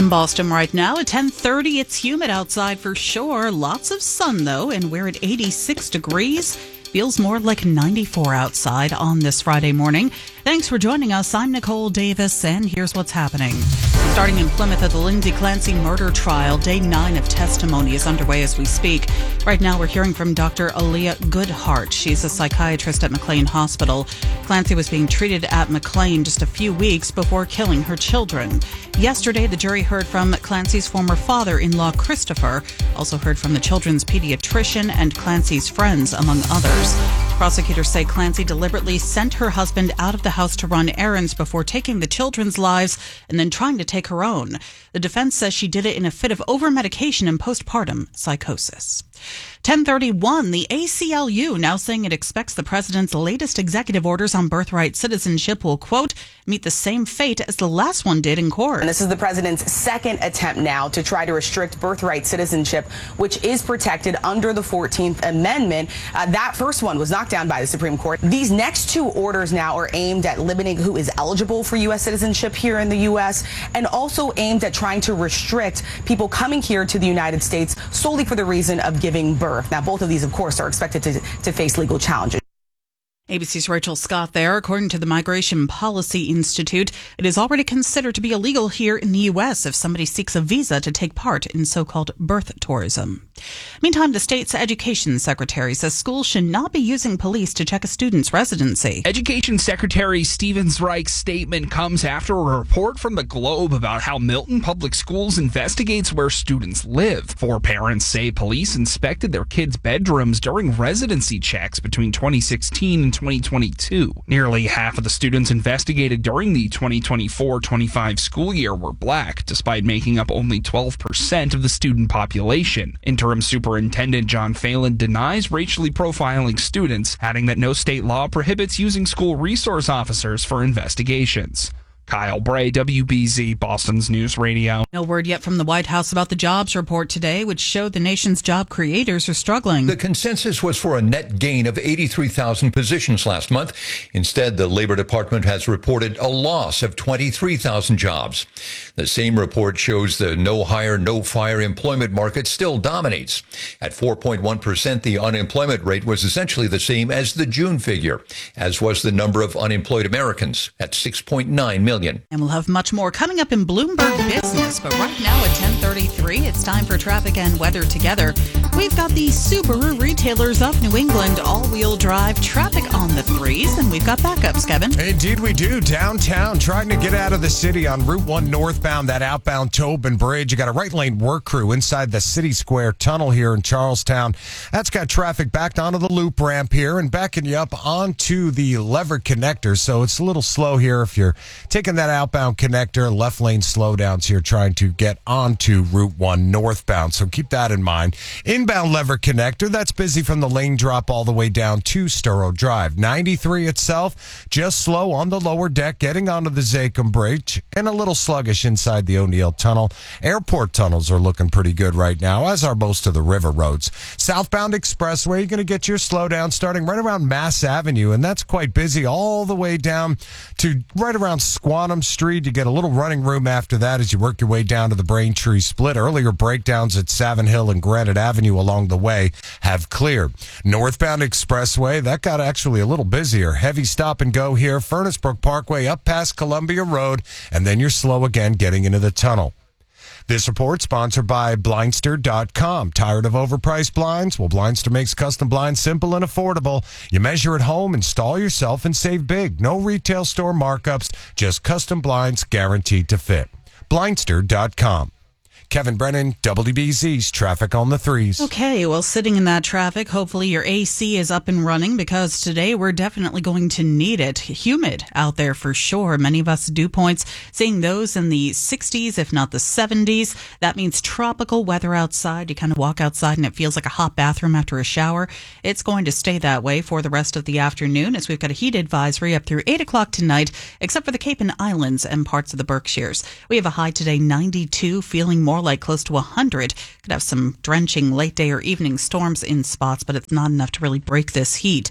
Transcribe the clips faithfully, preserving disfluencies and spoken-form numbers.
in Boston right now at ten thirty. It's humid outside for sure. Lots of sun, though, and we're at eighty-six degrees. Feels more like ninety-four outside on this Friday morning. Thanks for joining us. I'm Nicole Davis, and here's what's happening. Starting in Plymouth at the Lindsay Clancy murder trial, day nine of testimony is underway as we speak. Right now, we're hearing from Doctor Aaliyah Goodhart. She's a psychiatrist at McLean Hospital. Clancy was being treated at McLean just a few weeks before killing her children. Yesterday, the jury heard from Clancy's former father-in-law, Christopher, also heard from the children's pediatrician and Clancy's friends, among others. Prosecutors say Clancy deliberately sent her husband out of the house to run errands before taking the children's lives and then trying to take her own. The defense says she did it in a fit of over-medication and postpartum psychosis. ten thirty-one, the A C L U now saying it expects the president's latest executive orders on birthright citizenship will, quote, meet the same fate as the last one did in court. And this is the president's second attempt now to try to restrict birthright citizenship, which is protected under the fourteenth Amendment. Uh, that first one was knocked down by the Supreme Court. These next two orders now are aimed at limiting who is eligible for U S citizenship here in the U S and also aimed at trying to restrict people coming here to the United States solely for the reason of giving birth. Now, both of these, of course, are expected to, to face legal challenges. A B C's Rachel Scott there. According to the Migration Policy Institute, it is already considered to be illegal here in the U S if somebody seeks a visa to take part in so-called birth tourism. Meantime, the state's education secretary says schools should not be using police to check a student's residency. Education Secretary Stevens-Reich's statement comes after a report from the Globe about how Milton Public Schools investigates where students live. Four parents say police inspected their kids' bedrooms during residency checks between twenty sixteen and twenty twenty-two. Nearly half of the students investigated during the twenty twenty-four twenty-five school year were black, despite making up only twelve percent of the student population. Interim Superintendent John Phelan denies racially profiling students, adding that no state law prohibits using school resource officers for investigations. Kyle Bray, W B Z, Boston's News Radio. No word yet from the White House about the jobs report today, which showed the nation's job creators are struggling. The consensus was for a net gain of eighty-three thousand positions last month. Instead, the Labor Department has reported a loss of twenty-three thousand jobs. The same report shows the no hire, no fire employment market still dominates. At four point one percent, the unemployment rate was essentially the same as the June figure, as was the number of unemployed Americans at six point nine million. And we'll have much more coming up in Bloomberg Business. But right now at ten thirty-three, it's time for traffic and weather together. We've got the Subaru retailers of New England all-wheel drive traffic on the threes, and we've got backups, Kevin. Indeed we do. Downtown, trying to get out of the city on Route one northbound, that outbound Tobin Bridge. You got a right lane work crew inside the City Square tunnel here in Charlestown. That's got traffic backed onto the loop ramp here and backing you up onto the Lever connector. So it's a little slow here if you're taking that outbound connector. Left lane slowdowns here trying to get onto Route one northbound. So keep that in mind. Inbound Lever connector, that's busy from the lane drop all the way down to Sturrow Drive. ninety-three itself, just slow on the lower deck, getting onto the Zachem Bridge, and a little sluggish inside the O'Neill Tunnel. Airport tunnels are looking pretty good right now, as are most of the river roads. Southbound Expressway, you're going to get your slowdown starting right around Mass Avenue, and that's quite busy all the way down to right around Squantum Street. You get a little running room after that as you work your way down to the Braintree Split. Earlier breakdowns at Savin Hill and Granite Avenue along the way have cleared. Northbound Expressway, that got actually a little busier. Heavy stop and go here. Furnace Brook Parkway up past Columbia Road, and then you're slow again getting into the tunnel. This report sponsored by Blindster dot com. Tired of overpriced blinds? Well, Blindster makes custom blinds simple and affordable. You measure at home, install yourself, and save big. No retail store markups, just custom blinds guaranteed to fit. Blindster dot com. Kevin Brennan, W B Z's Traffic on the Threes. Okay, well, sitting in that traffic, hopefully your A C is up and running because today we're definitely going to need it. Humid out there for sure. Many of us dew points seeing those in the sixties, if not the seventies. That means tropical weather outside. You kind of walk outside and it feels like a hot bathroom after a shower. It's going to stay that way for the rest of the afternoon as we've got a heat advisory up through eight o'clock tonight, except for the Cape and Islands and parts of the Berkshires. We have a high today, ninety-two, feeling more like close to one hundred. Could have some drenching late day or evening storms in spots, but it's not enough to really break this heat.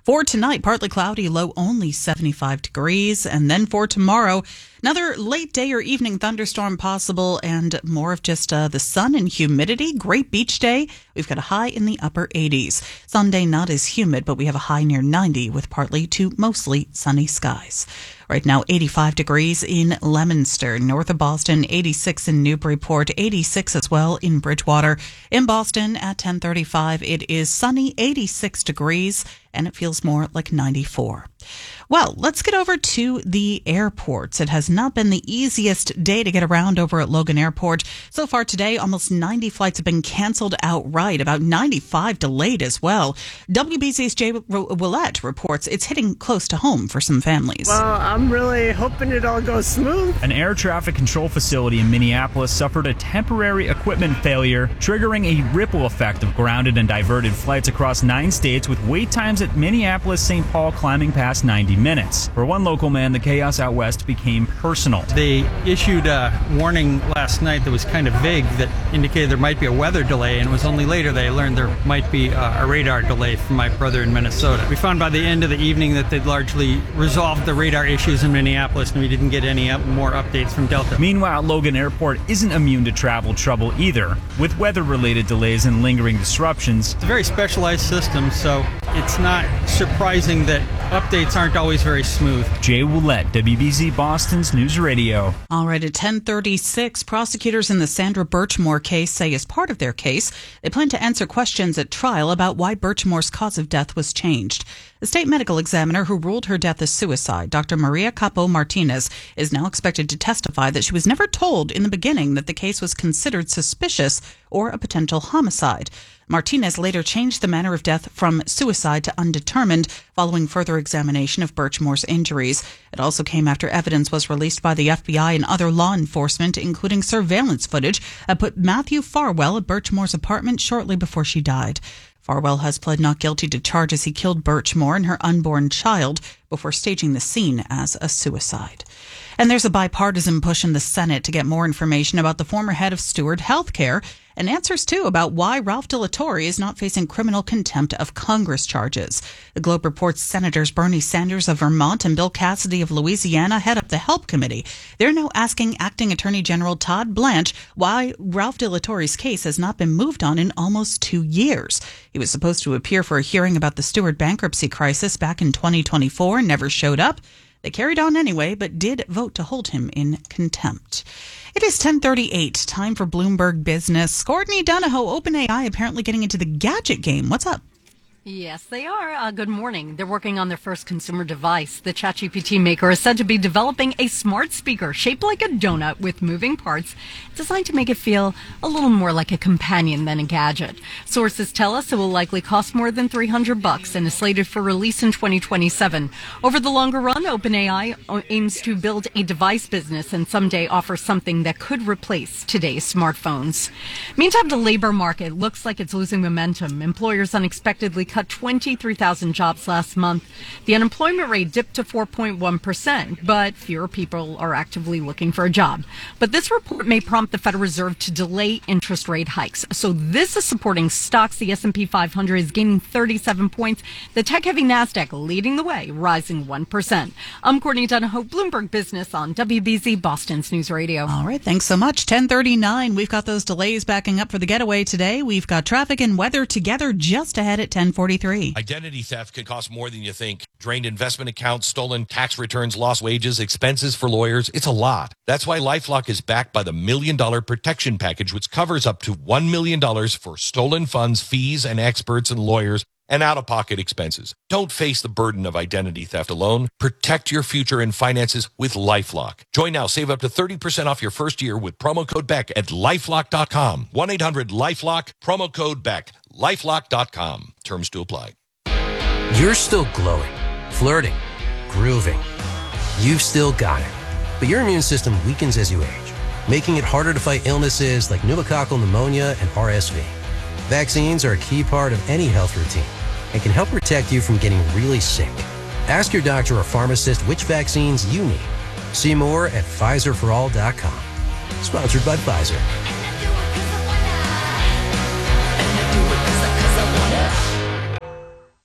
For tonight, partly cloudy, low only seventy-five degrees. And then for tomorrow, another late day or evening thunderstorm possible and more of just uh, the sun and humidity. Great beach day. We've got a high in the upper eighties. Sunday, not as humid, but we have a high near ninety with partly to mostly sunny skies. Right now, eighty-five degrees in Leominster, north of Boston, eighty-six in Newburyport, eighty-six as well in Bridgewater. In Boston at ten thirty-five, it is sunny, eighty-six degrees, and it feels more like ninety-four. Well, let's get over to the airports. It has not been the easiest day to get around over at Logan Airport. So far today, almost ninety flights have been canceled outright, about ninety-five delayed as well. W B C's Jay Willette reports it's hitting close to home for some families. Well, I'm really hoping it all goes smooth. An air traffic control facility in Minneapolis suffered a temporary equipment failure, triggering a ripple effect of grounded and diverted flights across nine states, with wait times at Minneapolis-Saint Paul climbing past ninety minutes. For one local man, the chaos out west became personal. They issued a warning last night that was kind of vague that indicated there might be a weather delay, and it was only later that I learned there might be a, a radar delay from my brother in Minnesota. We found by the end of the evening that they'd largely resolved the radar issues in Minneapolis, and we didn't get any up, more updates from Delta. Meanwhile, Logan Airport isn't immune to travel trouble either, with weather-related delays and lingering disruptions. It's a very specialized system, so it's not surprising that updates aren't always very smooth. Jay Willette, W B Z Boston's News Radio. All right, at ten thirty-six, prosecutors in the Sandra Birchmore case say as part of their case, they plan to answer questions at trial about why Birchmore's cause of death was changed. The state medical examiner who ruled her death as suicide, Doctor Maria Capo Martinez, is now expected to testify that she was never told in the beginning that the case was considered suspicious or a potential homicide. Martinez later changed the manner of death from suicide to undetermined following further examination of Birchmore's injuries. It also came after evidence was released by the F B I and other law enforcement, including surveillance footage that put Matthew Farwell at Birchmore's apartment shortly before she died. Farwell has pled not guilty to charges he killed Birchmore and her unborn child before staging the scene as a suicide. And there's a bipartisan push in the Senate to get more information about the former head of Steward Healthcare and answers, too, about why Ralph DeLatorre is not facing criminal contempt of Congress charges. The Globe reports Senators Bernie Sanders of Vermont and Bill Cassidy of Louisiana head up the Help Committee. They're now asking Acting Attorney General Todd Blanche why Ralph DeLatorre's case has not been moved on in almost two years. He was supposed to appear for a hearing about the Steward bankruptcy crisis back in twenty twenty-four and never showed up. They carried on anyway, but did vote to hold him in contempt. It is ten thirty-eight, time for Bloomberg Business. Courtney Donahoe, OpenAI apparently getting into the gadget game. What's up? Yes, they are. Uh, good morning. They're working on their first consumer device. The ChatGPT maker is said to be developing a smart speaker shaped like a donut with moving parts, designed to make it feel a little more like a companion than a gadget. Sources tell us it will likely cost more than three hundred bucks and is slated for release in twenty twenty-seven. Over the longer run, OpenAI aims to build a device business and someday offer something that could replace today's smartphones. Meantime, the labor market looks like it's losing momentum. Employers unexpectedly cut twenty-three thousand jobs last month. The unemployment rate dipped to four point one percent, but fewer people are actively looking for a job. But this report may prompt the Federal Reserve to delay interest rate hikes. So this is supporting stocks. The S and P five hundred is gaining thirty-seven points. The tech-heavy NASDAQ leading the way, rising one percent. I'm Courtney Donahoe, Bloomberg Business on W B Z Boston's News Radio. All right, thanks so much. ten thirty-nine, we've got those delays backing up for the getaway today. We've got traffic and weather together just ahead at ten forty-three. Identity theft can cost more than you think. Drained investment accounts, stolen tax returns, lost wages, expenses for lawyers. It's a lot. That's why LifeLock is backed by the Million Dollar Protection Package, which covers up to one million dollars for stolen funds, fees, and experts and lawyers, and out-of-pocket expenses. Don't face the burden of identity theft alone. Protect your future and finances with LifeLock. Join now. Save up to thirty percent off your first year with promo code Beck at lifelock dot com. one eight hundred lifelock, promo code Beck. lifelock dot com. Terms to apply. You're still glowing, flirting, grooving. You've still got it. But your immune system weakens as you age, making it harder to fight illnesses like pneumococcal pneumonia and R S V. Vaccines are a key part of any health routine and can help protect you from getting really sick. Ask your doctor or pharmacist which vaccines you need. See more at Pfizer for all dot com. Sponsored by Pfizer.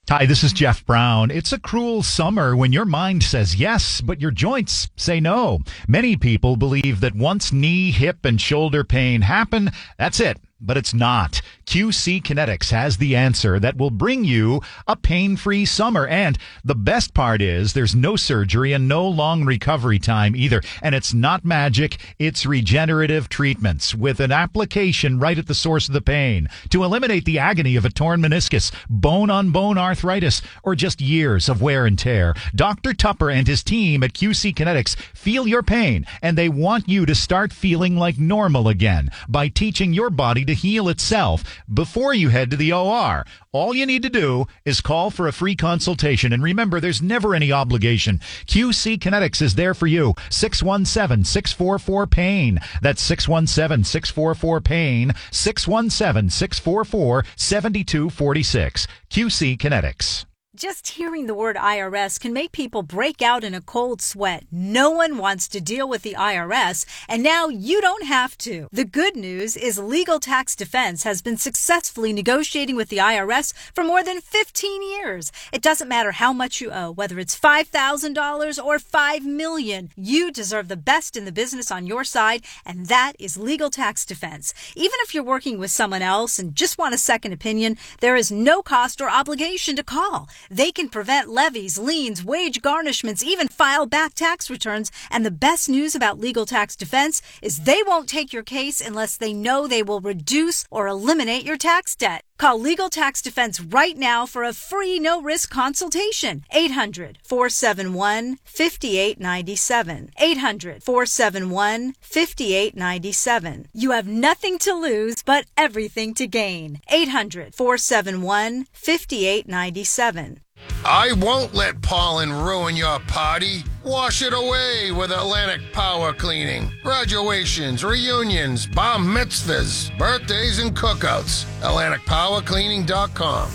Hi, this is Jeff Brown. It's a cruel summer when your mind says yes, but your joints say no. Many people believe that once knee, hip, and shoulder pain happen, that's it. But it's not. Q C Kinetics has the answer that will bring you a pain-free summer. And the best part is there's no surgery and no long recovery time either. And it's not magic. It's regenerative treatments with an application right at the source of the pain to eliminate the agony of a torn meniscus, bone-on-bone arthritis, or just years of wear and tear. Doctor Tupper and his team at Q C Kinetics feel your pain, and they want you to start feeling like normal again by teaching your body to heal itself before you head to the O R. All you need to do is call for a free consultation. And remember, there's never any obligation. Q C Kinetics is there for you. six one seven, six four four, PAIN. That's six one seven, six four four, PAIN. six one seven, six four four, seven two four six. Q C Kinetics. Just hearing the word I R S can make people break out in a cold sweat. No one wants to deal with the I R S, and now you don't have to. The good news is Legal Tax Defense has been successfully negotiating with the I R S for more than fifteen years. It doesn't matter how much you owe, whether it's five thousand dollars or five million dollars. You deserve the best in the business on your side, and that is Legal Tax Defense. Even if you're working with someone else and just want a second opinion, there is no cost or obligation to call. They can prevent levies, liens, wage garnishments, even file back tax returns. And the best news about Legal Tax Defense is they won't take your case unless they know they will reduce or eliminate your tax debt. Call Legal Tax Defense right now for a free no-risk consultation. eight hundred, four seven one, five eight nine seven. eight hundred, four seven one, five eight nine seven. You have nothing to lose but everything to gain. eight hundred, four seven one, five eight nine seven. I won't let pollen ruin your party. Wash it away with Atlantic Power Cleaning. Graduations, reunions, bar mitzvahs, birthdays, and cookouts. Atlantic Power Cleaning dot com.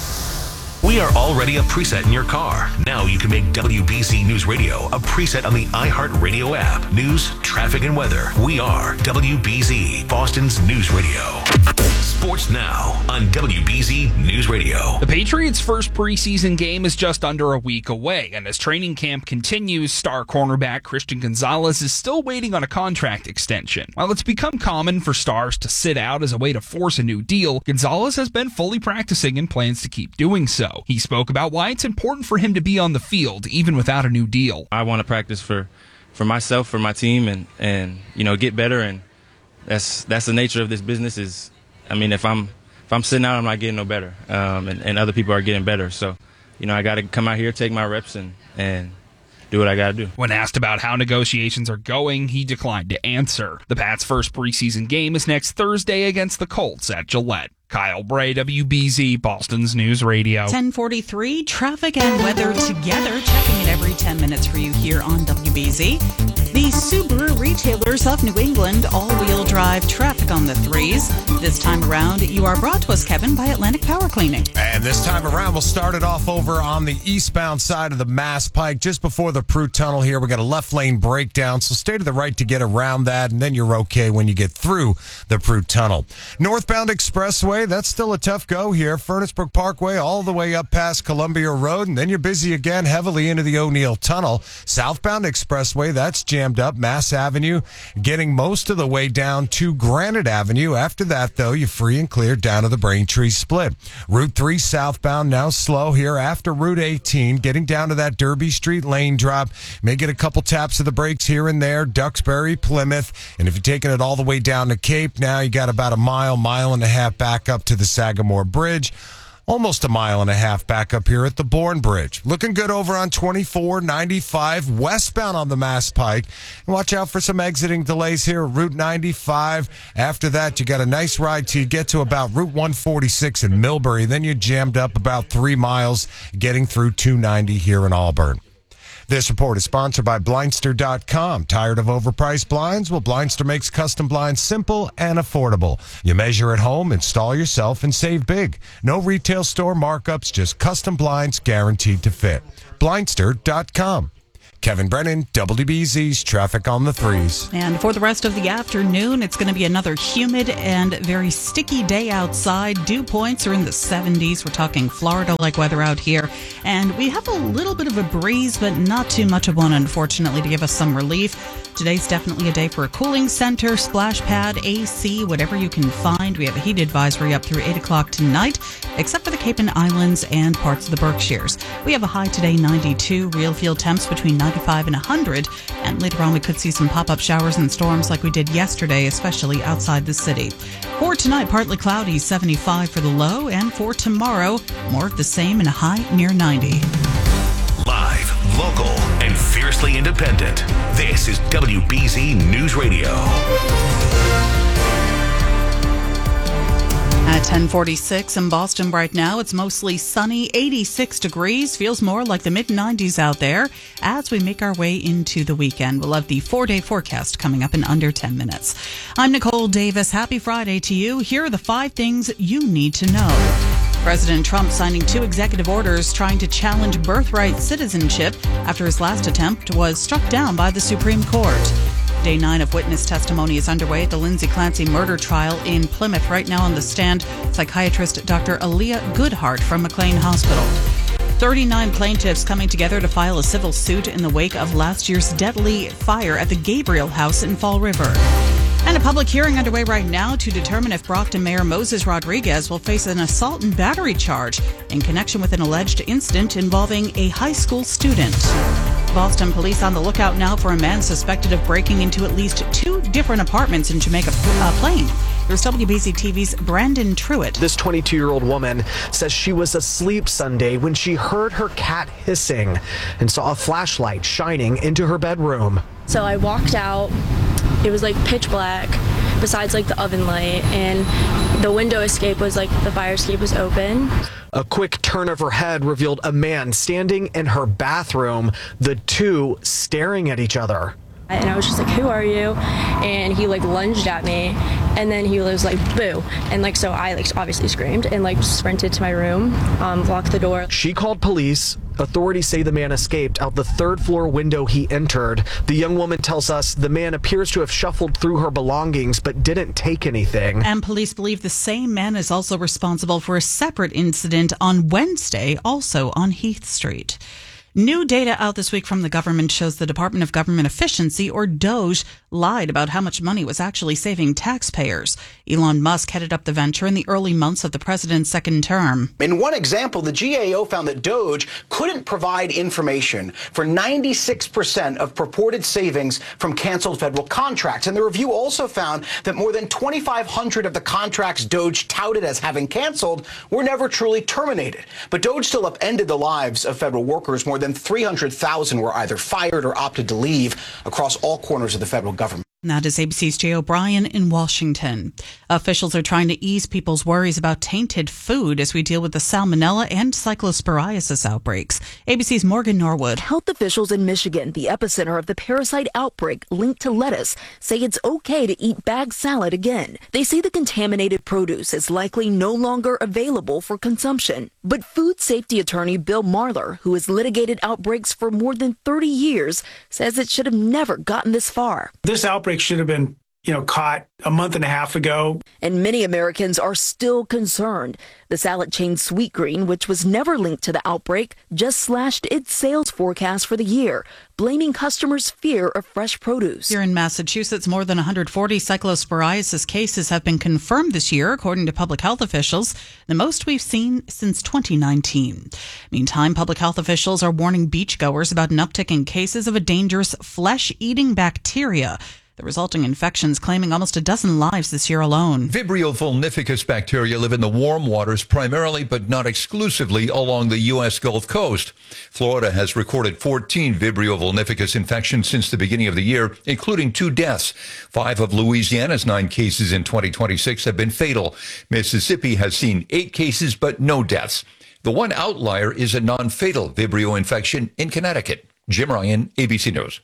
We are already a preset in your car. Now you can make W B Z News Radio a preset on the iHeartRadio app. News, traffic, and weather. We are W B Z, Boston's news radio. Sports now on W B Z News Radio. The Patriots' first preseason game is just under a week away, and as training camp continues, star cornerback Christian Gonzalez is still waiting on a contract extension. While it's become common for stars to sit out as a way to force a new deal, Gonzalez has been fully practicing and plans to keep doing so. He spoke about why it's important for him to be on the field, even without a new deal. I want to practice for, for myself, for my team, and, and you know, get better, and that's that's the nature of this business. Is I mean, if I'm if I'm sitting out, I'm not getting no better, um, and, and other people are getting better. So, you know, I got to come out here, take my reps, and and do what I got to do. When asked about how negotiations are going, he declined to answer. The Pats' first preseason game is next Thursday against the Colts at Gillette. Kyle Bray, W B Z, Boston's News Radio. ten forty-three, traffic and weather together, checking it every ten minutes for you here on W B Z. The Subaru retailers of New England, all-wheel drive traffic on the threes. This time around, you are brought to us, Kevin, by Atlantic Power Cleaning. And this time around, we'll start it off over on the eastbound side of the Mass Pike, just before the Prue Tunnel here. We got a left lane breakdown, so stay to the right to get around that, and then you're okay when you get through the Prue Tunnel. Northbound Expressway, that's still a tough go here. Furnace Brook Parkway all the way up past Columbia Road, and then you're busy again heavily into the O'Neill Tunnel. Southbound Expressway, that's jammed up. Mass Avenue getting most of the way down to Granite Avenue. After that, though, you're free and clear down to the Braintree Split. Route three southbound now slow here after Route eighteen, getting down to that Derby Street lane drop. May get a couple taps of the brakes here and there. Duxbury, Plymouth, and if you're taking it all the way down to Cape, now you got about a mile, mile and a half back up to the Sagamore Bridge. Almost a mile and a half back up here at the Bourne Bridge. Looking good over on twenty-four ninety-five westbound on the Mass Pike. And watch out for some exiting delays here at Route ninety-five. After that, you got a nice ride till you get to about Route one forty-six in Millbury. Then you're jammed up about three miles getting through two ninety here in Auburn. This report is sponsored by Blindster dot com. Tired of overpriced blinds? Well, Blindster makes custom blinds simple and affordable. You measure at home, install yourself, and save big. No retail store markups, just custom blinds guaranteed to fit. Blindster dot com. Kevin Brennan, W B Z's Traffic on the Threes. And for the rest of the afternoon, it's going to be another humid and very sticky day outside. Dew points are in the seventies. We're talking Florida-like weather out here. And we have a little bit of a breeze, but not too much of one, unfortunately, to give us some relief. Today's definitely a day for a cooling center, splash pad, A C, whatever you can find. We have a heat advisory up through eight o'clock tonight, except for the Cape and Islands and parts of the Berkshires. We have a high today, ninety-two, real field temps between ninety-five and one hundred. And later on, we could see some pop-up showers and storms like we did yesterday, especially outside the city. For tonight, partly cloudy, seventy-five for the low. And for tomorrow, more of the same and a high near ninety. Live, local, and fiercely independent. This is W B Z News Radio. At ten forty-six in Boston right now, it's mostly sunny, eighty-six degrees. Feels more like the mid nineties out there as we make our way into the weekend. We'll have the four-day forecast coming up in under ten minutes. I'm Nicole Davis. Happy Friday to you. Here are the five things you need to know. President Trump signing two executive orders trying to challenge birthright citizenship after his last attempt was struck down by the Supreme Court. Day nine of witness testimony is underway at the Lindsay Clancy murder trial in Plymouth. Right now on the stand, psychiatrist Doctor Aaliyah Goodhart from McLean Hospital. thirty-nine plaintiffs coming together to file a civil suit in the wake of last year's deadly fire at the Gabriel House in Fall River. And a public hearing underway right now to determine if Brockton Mayor Moses Rodriguez will face an assault and battery charge in connection with an alleged incident involving a high school student. Boston police on the lookout now for a man suspected of breaking into at least two different apartments in Jamaica uh, Plain. Here's W B Z T V's Brandon Truitt. This twenty-two-year-old woman says she was asleep Sunday when she heard her cat hissing and saw a flashlight shining into her bedroom. So I walked out. It was like pitch black besides like the oven light, and the window escape was like the fire escape was open. A quick turn of her head revealed a man standing in her bathroom, the two staring at each other. And I was just like, who are you? And he like lunged at me, and then he was like, boo. And like, so I like obviously screamed and like sprinted to my room, um, locked the door. She called police. Authorities say the man escaped out the third floor window he entered. The young woman tells us the man appears to have shuffled through her belongings but didn't take anything. And police believe the same man is also responsible for a separate incident on Wednesday, also on Heath Street. New data out this week from the government shows the Department of Government Efficiency, or DOGE, lied about how much money was actually saving taxpayers. Elon Musk headed up the venture in the early months of the president's second term. In one example, the G A O found that DOGE couldn't provide information for ninety-six percent of purported savings from canceled federal contracts. And the review also found that more than twenty-five hundred of the contracts DOGE touted as having canceled were never truly terminated. But DOGE still upended the lives of federal workers. More than three hundred thousand were either fired or opted to leave across all corners of the federal government. That is A B C's Jay O'Brien in Washington. Officials are trying to ease people's worries about tainted food as we deal with the salmonella and cyclosporiasis outbreaks. A B C's Morgan Norwood. Health officials in Michigan, the epicenter of the parasite outbreak linked to lettuce, say it's okay to eat bagged salad again. They say the contaminated produce is likely no longer available for consumption. But food safety attorney Bill Marler, who has litigated outbreaks for more than thirty years, says it should have never gotten this far. This outbreak should have been, you know, caught a month and a half ago. And many Americans are still concerned. The salad chain Sweetgreen, which was never linked to the outbreak, just slashed its sales forecast for the year, blaming customers' fear of fresh produce. Here in Massachusetts, more than one hundred forty cyclosporiasis cases have been confirmed this year, according to public health officials, the most we've seen since twenty nineteen. Meantime, public health officials are warning beachgoers about an uptick in cases of a dangerous flesh-eating bacteria. The resulting infections claiming almost a dozen lives this year alone. Vibrio vulnificus bacteria live in the warm waters primarily, but not exclusively, along the U S Gulf Coast. Florida has recorded fourteen Vibrio vulnificus infections since the beginning of the year, including two deaths. Five of Louisiana's nine cases in twenty twenty-six have been fatal. Mississippi has seen eight cases, but no deaths. The one outlier is a non-fatal Vibrio infection in Connecticut. Jim Ryan, A B C News.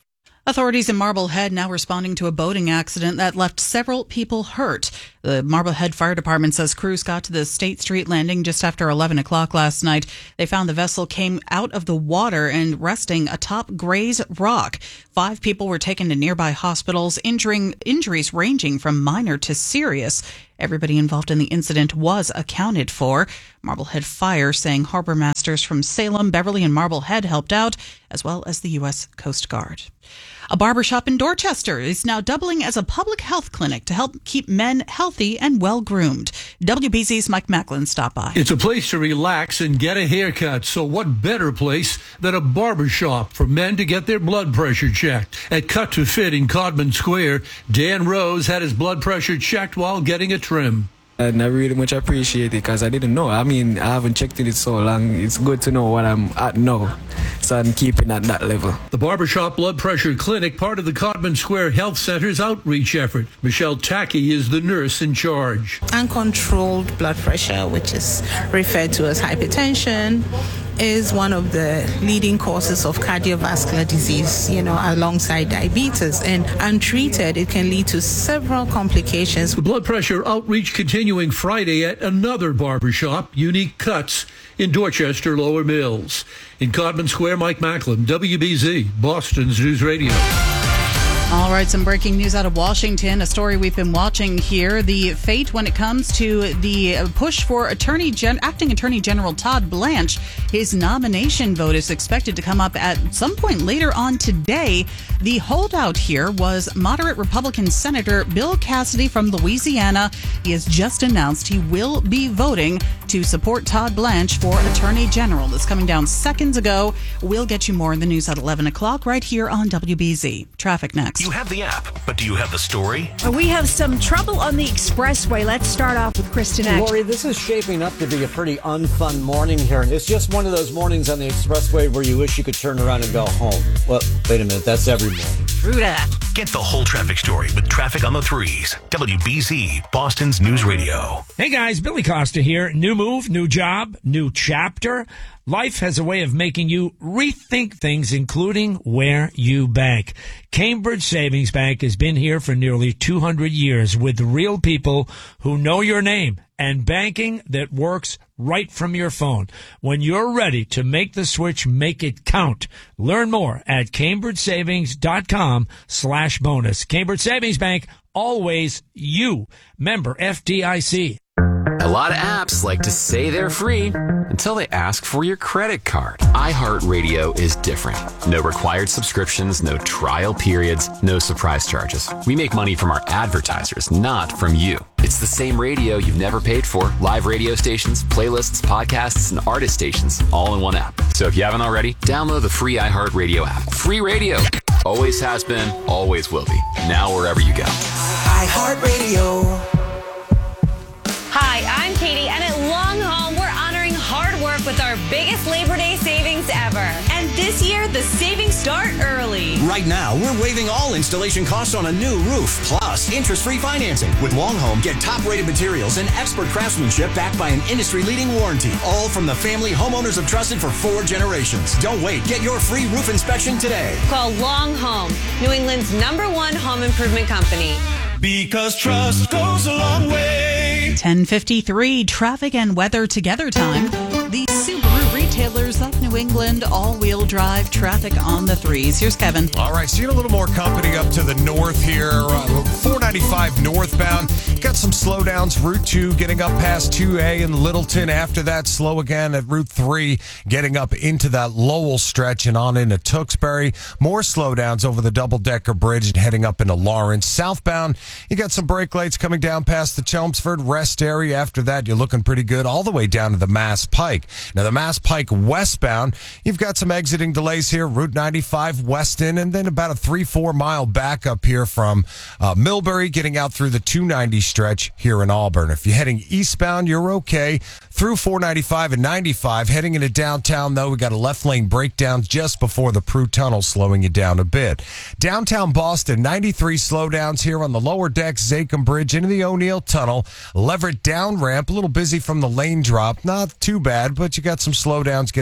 Authorities in Marblehead now responding to a boating accident that left several people hurt. The Marblehead Fire Department says crews got to the State Street landing just after eleven o'clock last night. They found the vessel came out of the water and resting atop Gray's Rock. Five people were taken to nearby hospitals, injuring injuries ranging from minor to serious. Everybody involved in the incident was accounted for. Marblehead Fire saying harbor masters from Salem, Beverly, and Marblehead helped out, as well as the U S Coast Guard. A barbershop in Dorchester is now doubling as a public health clinic to help keep men healthy and well-groomed. W B Z's Mike Macklin stopped by. It's a place to relax and get a haircut, so what better place than a barbershop for men to get their blood pressure checked? At Cut to Fit in Codman Square, Dan Rose had his blood pressure checked while getting a trim. And I really much appreciate it because I didn't know. I mean, I haven't checked it so long. It's good to know what I'm at now, so I'm keeping at that level. The Barbershop Blood Pressure Clinic, part of the Codman Square Health Center's outreach effort. Michelle Tackey is the nurse in charge. Uncontrolled blood pressure, which is referred to as hypertension, is one of the leading causes of cardiovascular disease, you know, alongside diabetes. And untreated, it can lead to several complications. The blood pressure outreach continuing Friday at another barbershop, Unique Cuts, in Dorchester Lower Mills. In Codman Square, Mike Macklin, W B Z, Boston's News Radio. All right, some breaking news out of Washington, a story we've been watching here. The fate when it comes to the push for Attorney Gen- Acting Attorney General Todd Blanche. His nomination vote is expected to come up at some point later on today. The holdout here was moderate Republican Senator Bill Cassidy from Louisiana. He has just announced he will be voting to support Todd Blanche for Attorney General. That's coming down seconds ago. We'll get you more in the news at eleven o'clock right here on W B Z. Traffic next. You have the app, but do you have the story? We have some trouble on the expressway. Let's start off with Kristen Act. Lori, this is shaping up to be a pretty unfun morning here. It's just one of those mornings on the expressway where you wish you could turn around and go home. Well, wait a minute. That's every morning. True that. Get the whole traffic story with Traffic on the Threes. W B Z, Boston's News Radio. Hey guys, Billy Costa here. New move, new job, new chapter. Life has a way of making you rethink things, including where you bank. Cambridge Savings Bank has been here for nearly two hundred years with real people who know your name and banking that works right from your phone. When you're ready to make the switch, make it count. Learn more at cambridgesavings.com slash bonus. Cambridge Savings Bank, always you. Member F D I C. A lot of apps like to say they're free until they ask for your credit card. iHeartRadio is different. No required subscriptions, no trial periods, no surprise charges. We make money from our advertisers, not from you. It's the same radio you've never paid for. Live radio stations, playlists, podcasts, and artist stations, all in one app. So if you haven't already, download the free iHeartRadio app. Free radio. Always has been, always will be. Now wherever you go. iHeartRadio. Hi, I'm Katie, and at Long Home, we're honoring hard work with our biggest Labor Day savings ever. And this year, the savings start early. Right now, we're waiving all installation costs on a new roof, plus interest-free financing. With Long Home, get top-rated materials and expert craftsmanship backed by an industry-leading warranty. All from the family homeowners have trusted for four generations. Don't wait. Get your free roof inspection today. Call Long Home, New England's number one home improvement company. Because trust goes a long way. ten fifty-three, traffic and weather together time. The Subaru retailers of New England, all-wheel drive, traffic on the threes. Here's Kevin. All right, seeing a little more company up to the north here. Uh, four ninety-five northbound. Got some slowdowns. Route two getting up past two A in Littleton. After that, slow again at Route three, getting up into that Lowell stretch and on into Tewksbury. More slowdowns over the double-decker bridge and heading up into Lawrence. Southbound, you got some brake lights coming down past the Chelmsford rest area. After that, you're looking pretty good all the way down to the Mass Pike. Now, the Mass Pike westbound, you've got some exiting delays here. Route ninety-five Weston, and then about a three, four mile back up here from uh, Millbury, getting out through the two ninety stretch here in Auburn. If you're heading eastbound, you're okay through four ninety-five and ninety-five. Heading into downtown, though, we got a left lane breakdown just before the Prue Tunnel, slowing you down a bit. Downtown Boston, ninety-three slowdowns here on the lower deck, Zachem Bridge into the O'Neill Tunnel. Leverett down ramp, a little busy from the lane drop. Not too bad, but you got some slowdowns getting down to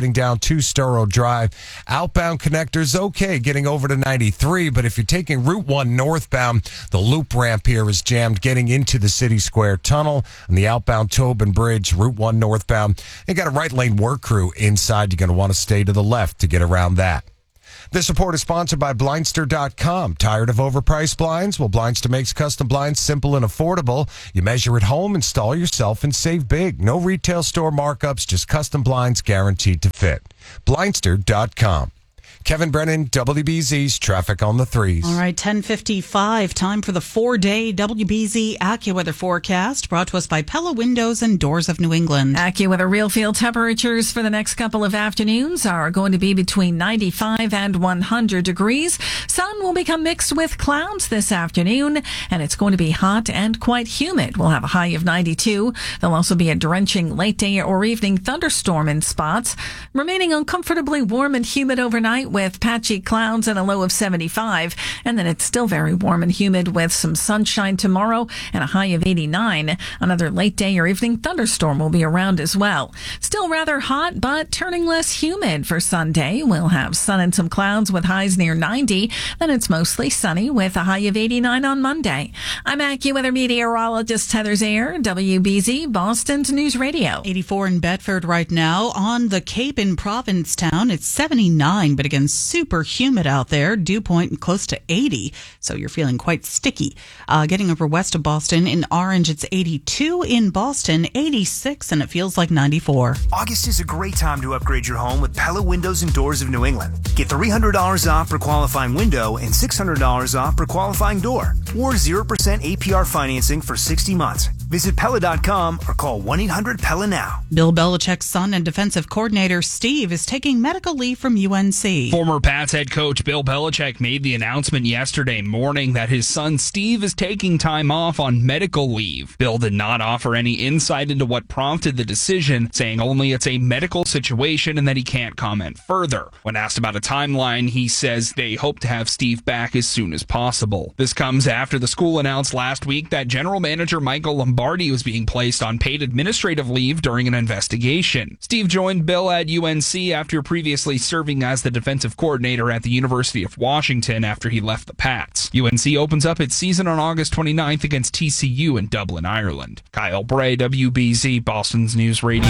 ninety-two Storrow Drive. Outbound connectors, okay, getting over to ninety-three, but if you're taking Route one northbound, the loop ramp here is jammed getting into the City Square Tunnel on the outbound Tobin Bridge, Route one northbound. They got a right lane work crew inside. You're going to want to stay to the left to get around that. This report is sponsored by Blindster dot com. Tired of overpriced blinds? Well, Blindster makes custom blinds simple and affordable. You measure at home, install yourself, and save big. No retail store markups, just custom blinds guaranteed to fit. Blindster dot com. Kevin Brennan, W B Z's Traffic on the Threes. All right, ten fifty-five, time for the four-day W B Z AccuWeather forecast, brought to us by Pella Windows and Doors of New England. AccuWeather real field temperatures for the next couple of afternoons are going to be between ninety-five and one hundred degrees. Sun will become mixed with clouds this afternoon, and it's going to be hot and quite humid. We'll have a high of ninety-two. There'll also be a drenching late day or evening thunderstorm in spots, remaining uncomfortably warm and humid overnight with patchy clouds and a low of seventy-five. And then it's still very warm and humid with some sunshine tomorrow and a high of eighty-nine. Another late day or evening thunderstorm will be around as well. Still rather hot, but turning less humid for Sunday. We'll have sun and some clouds with highs near ninety. Then it's mostly sunny with a high of eighty-nine on Monday. I'm AccuWeather meteorologist Heather Zayer, W B Z, Boston's News Radio. eighty-four in Bedford right now. On the Cape in Provincetown, it's seventy-nine, but again, super humid out there. Dew point close to eighty, so you're feeling quite sticky. Uh, getting over west of Boston, in Orange, it's eighty-two. In Boston, eighty-six, and it feels like ninety-four. August is a great time to upgrade your home with Pella Windows and Doors of New England. Get three hundred dollars off for qualifying window and six hundred dollars off for qualifying door, or zero percent A P R financing for sixty months. Visit Pella dot com or call one eight hundred Pella now. Bill Belichick's son and defensive coordinator Steve is taking medical leave from U N C. Former Pats head coach Bill Belichick made the announcement yesterday morning that his son Steve is taking time off on medical leave. Bill did not offer any insight into what prompted the decision, saying only it's a medical situation and that he can't comment further. When asked about a timeline, he says they hope to have Steve back as soon as possible. This comes after the school announced last week that general manager Michael Lombardi was being placed on paid administrative leave during an investigation. Steve joined Bill at U N C after previously serving as the defensive coordinator at the University of Washington after he left the Pats. U N C opens up its season on August twenty-ninth against T C U in Dublin, Ireland. Kyle Bray, W B Z, Boston's News Radio.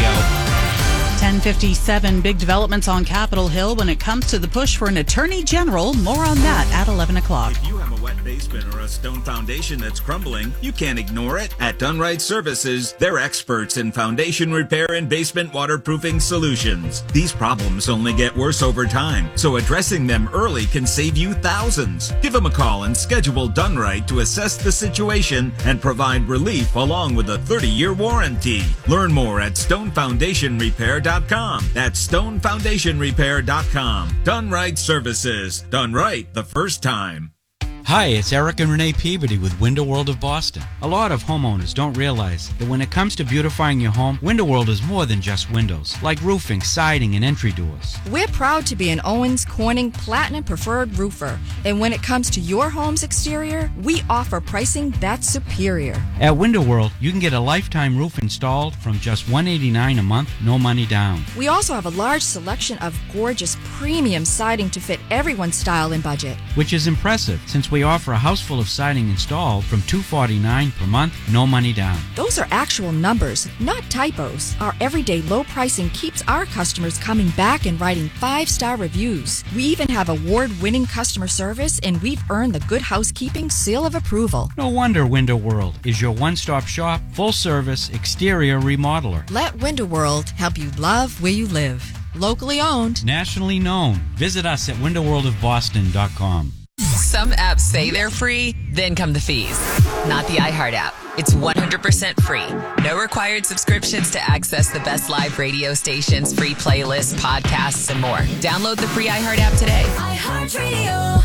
ten fifty-seven, big developments on Capitol Hill when it comes to the push for an attorney general. More on that at eleven o'clock. If you have a wet basement or a stone foundation that's crumbling, you can't ignore it. At Dunright Services, they're experts in foundation repair and basement waterproofing solutions. These problems only get worse over time, so addressing them early can save you thousands. Give them a call and schedule Dunright to assess the situation and provide relief along with a thirty-year warranty. Learn more at stone foundation repair dot com. That's stone foundation repair dot com. Dunright Services. Done right the first time. Hi, it's Eric and Renee Peabody with Window World of Boston. A lot of homeowners don't realize that when it comes to beautifying your home, Window World is more than just windows, like roofing, siding, and entry doors. We're proud to be an Owens Corning Platinum Preferred Roofer. And when it comes to your home's exterior, we offer pricing that's superior. At Window World, you can get a lifetime roof installed from just one hundred eighty-nine dollars a month, no money down. We also have a large selection of gorgeous premium siding to fit everyone's style and budget. Which is impressive, since we offer a house full of siding installed from two hundred forty-nine dollars per month, no money down. Those are actual numbers, not typos. Our everyday low pricing keeps our customers coming back and writing five-star reviews. We even have award-winning customer service, and we've earned the Good Housekeeping seal of approval. No wonder Window World is your one-stop shop, full-service exterior remodeler. Let Window World help you love where you live. Locally owned. Nationally known. Visit us at window world of boston dot com. Some apps say they're free, then come the fees. Not the iHeart app. It's one hundred percent free. No required subscriptions to access the best live radio stations, free playlists, podcasts, and more. Download the free iHeart app today. iHeartRadio.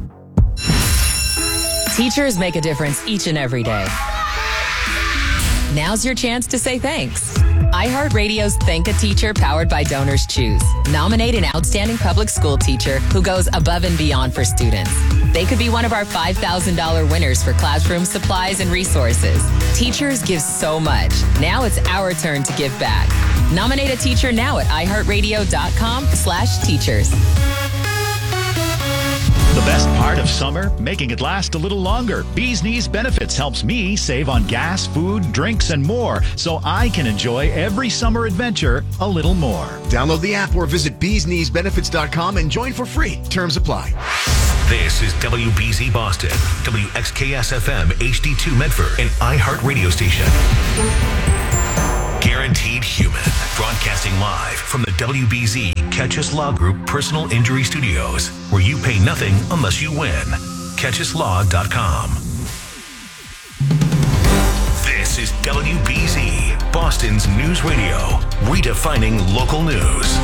Teachers make a difference each and every day. Now's your chance to say thanks. iHeartRadio's Thank a Teacher, powered by Donors Choose. Nominate an outstanding public school teacher who goes above and beyond for students. They could be one of our five thousand dollars winners for classroom supplies and resources. Teachers give so much. Now it's our turn to give back. Nominate a teacher now at iHeartRadio.com slash teachers. The best part of summer, making it last a little longer. Bee's Knees Benefits helps me save on gas, food, drinks, and more, so I can enjoy every summer adventure a little more. Download the app or visit bees knees benefits dot com and join for free. Terms apply. This is W B Z Boston, W X K S F M H D two Medford, an iHeart radio station. Guaranteed Human, broadcasting live from the W B Z Catch Us Law Group Personal Injury Studios, where you pay nothing unless you win. catch us law dot com. This is W B Z, Boston's news radio, redefining local news.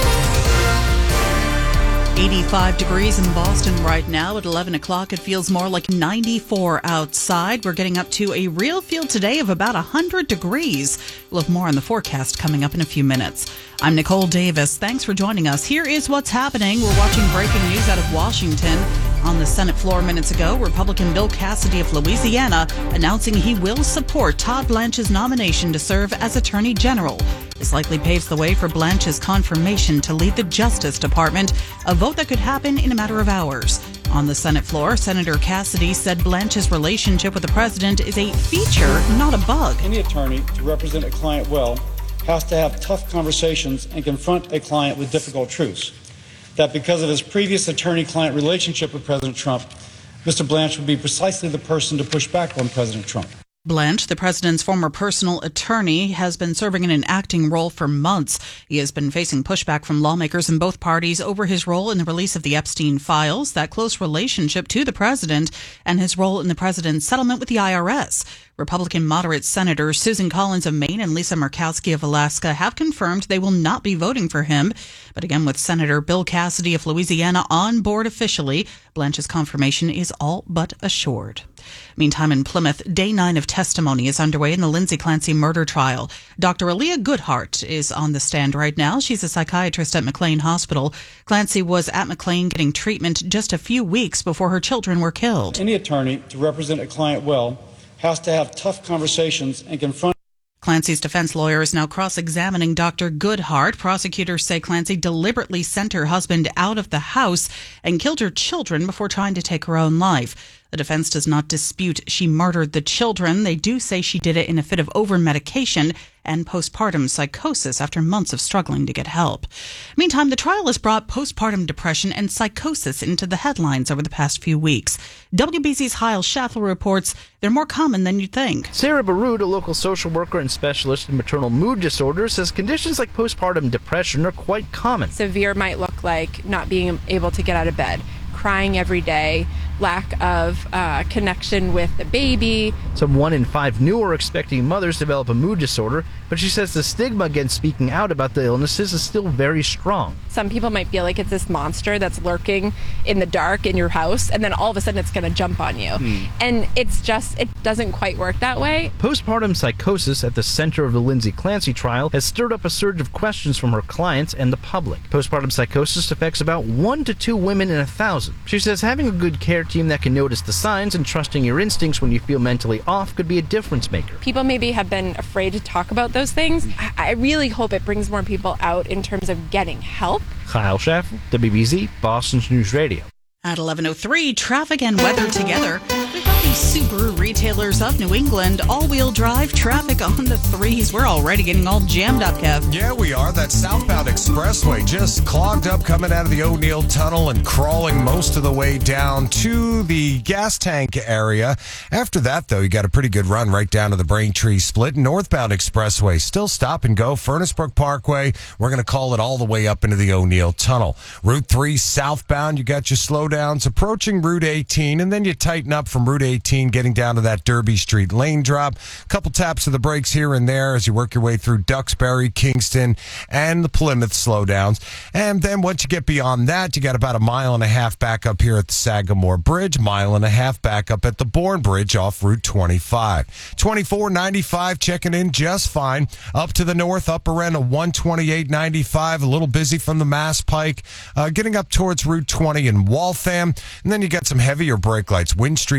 eighty-five degrees in Boston right now. At eleven o'clock, it feels more like ninety-four outside. We're getting up to a real feel today of about one hundred degrees. We'll have more on the forecast coming up in a few minutes. I'm Nicole Davis. Thanks for joining us. Here is what's happening. We're watching breaking news out of Washington. On the Senate floor minutes ago, Republican Bill Cassidy of Louisiana announcing he will support Todd Blanche's nomination to serve as Attorney General. This likely paves the way for Blanche's confirmation to lead the Justice Department, a vote that could happen in a matter of hours. On the Senate floor, Senator Cassidy said Blanche's relationship with the president is a feature, not a bug. Any attorney to represent a client well has to have tough conversations and confront a client with difficult truths. That because of his previous attorney-client relationship with President Trump, Mister Blanche would be precisely the person to push back on President Trump. Blanche, the president's former personal attorney, has been serving in an acting role for months. He has been facing pushback from lawmakers in both parties over his role in the release of the Epstein files, that close relationship to the president, and his role in the president's settlement with the I R S. Republican moderate Senators Susan Collins of Maine and Lisa Murkowski of Alaska have confirmed they will not be voting for him. But again, with Senator Bill Cassidy of Louisiana on board officially, Blanche's confirmation is all but assured. Meantime, in Plymouth, day nine of testimony is underway in the Lindsay Clancy murder trial. Doctor Aaliyah Goodhart is on the stand right now. She's a psychiatrist at McLean Hospital. Clancy was at McLean getting treatment just a few weeks before her children were killed. Any attorney to represent a client well has to have tough conversations and confront. Clancy's defense lawyer is now cross-examining Doctor Goodhart. Prosecutors say Clancy deliberately sent her husband out of the house and killed her children before trying to take her own life. The defense does not dispute she murdered the children. They do say she did it in a fit of over-medication and postpartum psychosis after months of struggling to get help. Meantime, the trial has brought postpartum depression and psychosis into the headlines over the past few weeks. W B Z's Hyle Schaffel reports they're more common than you'd think. Sarah Baroud, a local social worker and specialist in maternal mood disorders, says conditions like postpartum depression are quite common. Severe might look like not being able to get out of bed, crying every day, lack of uh, connection with the baby. Some one in five new or expecting mothers develop a mood disorder, but she says the stigma against speaking out about the illnesses is still very strong. Some people might feel like it's this monster that's lurking in the dark in your house, and then all of a sudden it's going to jump on you. Hmm. And it's just, it doesn't quite work that way. Postpartum psychosis at the center of the Lindsay Clancy trial has stirred up a surge of questions from her clients and the public. Postpartum psychosis affects about one to two women in a thousand. She says having a good care team that can notice the signs and trusting your instincts when you feel mentally off could be a difference maker. People maybe have been afraid to talk about those things. I really hope it brings more people out in terms of getting help. Kyle Schaff, W B Z, Boston's News Radio. At eleven oh three, traffic and weather together. We've got the Subaru retailers of New England, all-wheel drive traffic on the threes. We're already getting all jammed up, Kev. Yeah, we are. That southbound expressway just clogged up coming out of the O'Neill Tunnel and crawling most of the way down to the gas tank area. After that, though, you got a pretty good run right down to the Braintree split. Northbound expressway, still stop and go. Furnace Brook Parkway, we're going to call it all the way up into the O'Neill Tunnel. Route three southbound, you got your slowdowns approaching Route eighteen, and then you tighten up from Route eighteen, getting down to that Derby Street lane drop. Couple taps of the brakes here and there as you work your way through Duxbury, Kingston, and the Plymouth slowdowns. And then once you get beyond that, you got about a mile and a half back up here at the Sagamore Bridge, mile and a half back up at the Bourne Bridge off Route twenty-five. twenty-four ninety-five checking in just fine. Up to the north, upper end of one twenty-eight ninety-five, a little busy from the Mass Pike, uh, getting up towards Route twenty in Waltham. And then you got some heavier brake lights, Wind Street, Burlington,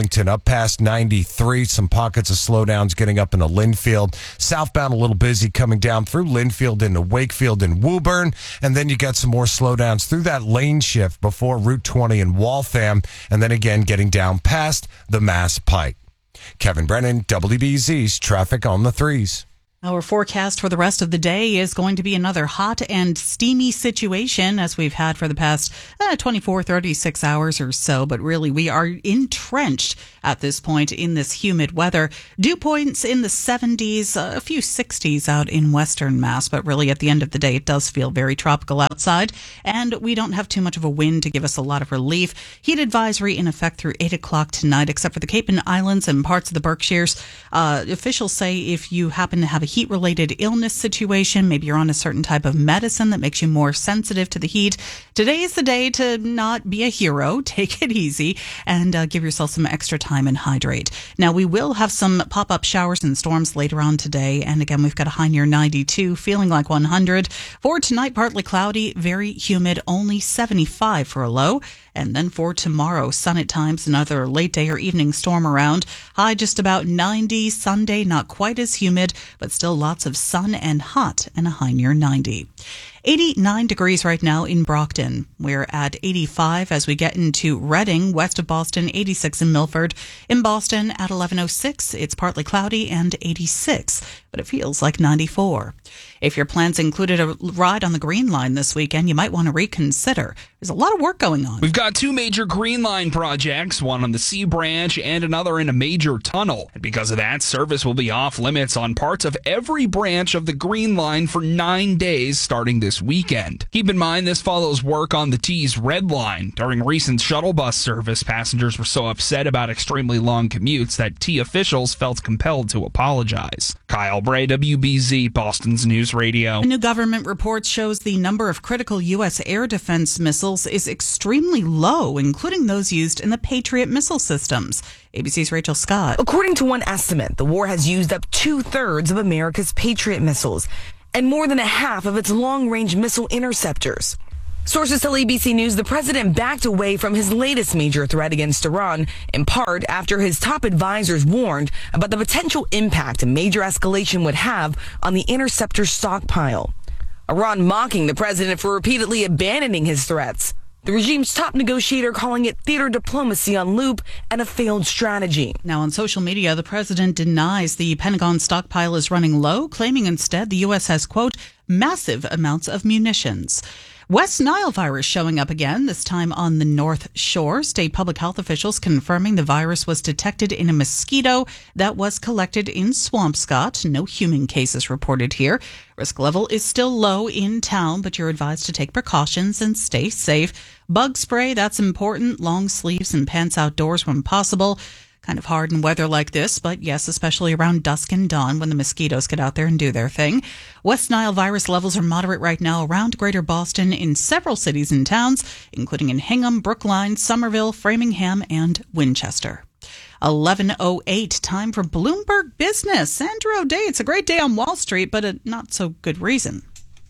Burlington up past ninety-three. Some pockets of slowdowns getting up into Linfield. Southbound a little busy coming down through Linfield into Wakefield and Woburn. And then you got some more slowdowns through that lane shift before Route twenty in Waltham. And then again getting down past the Mass Pike. Kevin Brennan, W B Z's Traffic on the Threes. Our forecast for the rest of the day is going to be another hot and steamy situation as we've had for the past uh, twenty-four, thirty-six hours or so. But really, we are entrenched at this point in this humid weather. Dew points in the seventies, uh, a few sixties out in western Mass. But really, at the end of the day, it does feel very tropical outside. And we don't have too much of a wind to give us a lot of relief. Heat advisory in effect through eight o'clock tonight, except for the Cape and Islands and parts of the Berkshires. Uh, officials say if you happen to have a heat-related illness situation, maybe you're on a certain type of medicine that makes you more sensitive to the heat, today is the day to not be a hero. Take it easy and uh, give yourself some extra time and hydrate. Now, we will have some pop-up showers and storms later on today, and again, we've got a high near ninety-two, feeling like one hundred. For tonight, partly cloudy, very humid, only seventy-five for a low. And then for tomorrow, sun at times, another late day or evening storm around. High just about ninety. Sunday, not quite as humid, but still lots of sun and hot, and a high near ninety. eighty-nine degrees right now in Brockton. We're at eighty-five as we get into Reading, west of Boston, eighty-six in Milford. In Boston at eleven oh six, it's partly cloudy and eighty-six, but it feels like ninety-four. If your plans included a ride on the Green Line this weekend, you might want to reconsider. There's a lot of work going on. We've got two major Green Line projects, one on the C branch and another in a major tunnel. And because of that, service will be off limits on parts of every branch of the Green Line for nine days starting this weekend. Keep in mind, this follows work on the T's Red Line. During recent shuttle bus service, passengers were so upset about extremely long commutes that T officials felt compelled to apologize. Kyle Bray, W B Z, Boston's News Radio. A new government report shows the number of critical U S air defense missiles is extremely low, including those used in the Patriot missile systems. A B C's Rachel Scott. According to one estimate, the war has used up two-thirds of America's Patriot missiles and more than a half of its long-range missile interceptors. Sources tell A B C News the president backed away from his latest major threat against Iran, in part after his top advisors warned about the potential impact a major escalation would have on the interceptor stockpile. Iran mocking the president for repeatedly abandoning his threats. The regime's top negotiator calling it theater diplomacy on loop and a failed strategy. Now, on social media, the president denies the Pentagon stockpile is running low, claiming instead the U S has, quote, massive amounts of munitions. West Nile virus showing up again, this time on the North Shore. State public health officials confirming the virus was detected in a mosquito that was collected in Swampscott. No human cases reported here. Risk level is still low in town, but you're advised to take precautions and stay safe. Bug spray, that's important. Long sleeves and pants outdoors when possible. Kind of hard in weather like this, but yes, especially around dusk and dawn when the mosquitoes get out there and do their thing. West Nile virus levels are moderate right now around Greater Boston in several cities and towns, including in Hingham, Brookline, Somerville, Framingham, and Winchester. eleven oh eight, time for Bloomberg Business. Andrew O'Day, it's a great day on Wall Street, but a not so good reason.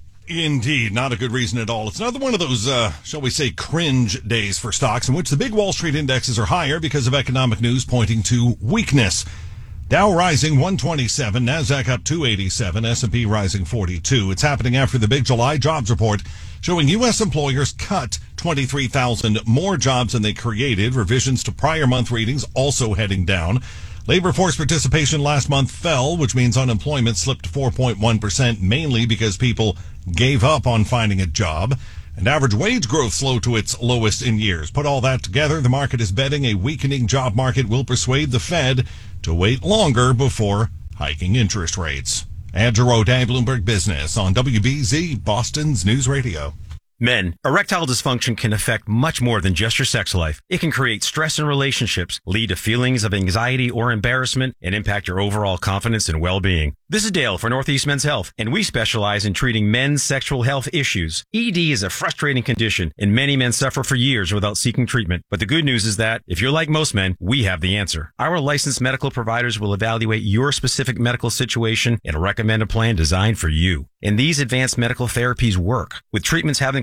Indeed, not a good reason at all. It's another one of those, uh, shall we say, cringe days for stocks in which the big Wall Street indexes are higher because of economic news pointing to weakness. Dow rising one twenty-seven, NASDAQ up two eighty-seven, S and P rising forty-two. It's happening after the big July jobs report showing U S employers cut twenty-three thousand more jobs than they created. Revisions to prior month readings also heading down. Labor force participation last month fell, which means unemployment slipped to four point one percent, mainly because people gave up on finding a job. And average wage growth slowed to its lowest in years. Put all that together, the market is betting a weakening job market will persuade the Fed to wait longer before hiking interest rates. Andrew O'Day, Bloomberg Business on W B Z, Boston's News Radio. Men, erectile dysfunction can affect much more than just your sex life. It can create stress in relationships, lead to feelings of anxiety or embarrassment, and impact your overall confidence and well-being. This is Dale for Northeast Men's Health, and we specialize in treating men's sexual health issues. E D is a frustrating condition, and many men suffer for years without seeking treatment. But the good news is that, if you're like most men, we have the answer. Our licensed medical providers will evaluate your specific medical situation and recommend a plan designed for you. And these advanced medical therapies work, with treatments having